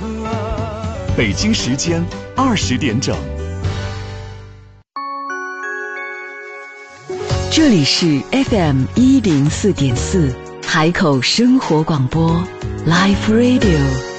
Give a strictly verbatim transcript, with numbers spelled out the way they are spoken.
北京时间二十点整。 这里是 F M 一零四点四海口生活广播 Life Radio。